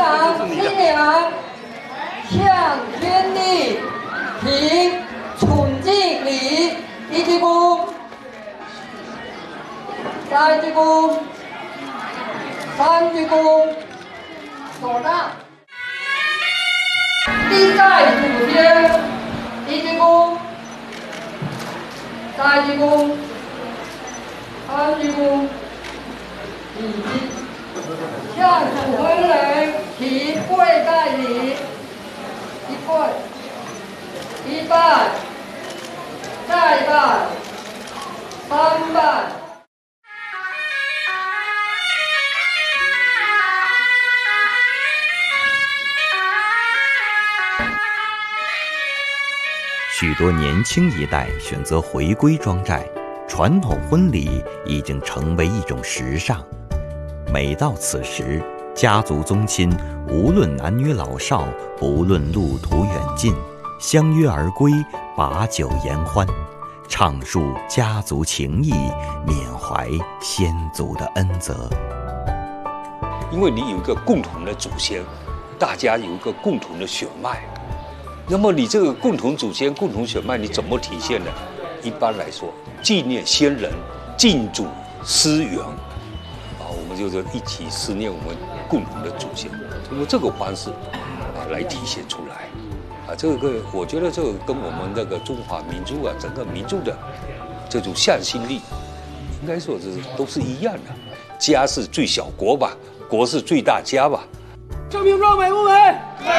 郎新娘向天地行崇敬礼，一鞠躬，再鞠躬，三鞠躬，手大。礼在祖先，一鞠躬，再鞠躬，三鞠躬，向主婚人提跪拜礼，一跪，一拜，再拜，三拜。 许多年轻一代选择回归庄寨，传统婚礼已经成为一种时尚。每到此时，家族宗亲无论男女老少，不论路途远近，相约而归，把酒言欢，畅述家族情谊，缅怀先祖的恩泽。 因为你有一个共同的祖先，大家有一个共同的血脉，那么你这个共同祖先、共同血脉，你怎么体现呢？一般来说，纪念先人，敬祖思源，我们就是一起思念我们共同的祖先，通过这个方式来体现出来。这个我觉得这个跟我们那个中华民族整个民族的这种向心力，应该说都是一样的。家是最小国吧，国是最大家吧。 这评说美不美？